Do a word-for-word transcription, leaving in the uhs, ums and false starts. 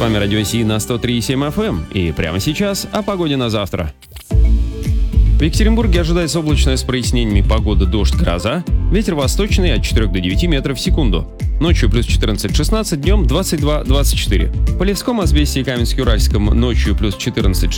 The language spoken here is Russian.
вами Радио Си на сто три и семь эф эм. И прямо сейчас о погоде на завтра. В Екатеринбурге ожидается облачная с прояснениями погода, дождь, гроза. Ветер восточный от четырёх до девяти метров в секунду. Ночью плюс четырнадцать-шестнадцать, днем двадцать два-двадцать четыре. В Полевском, Асбесте и Каменске-Уральском ночью плюс четырнадцать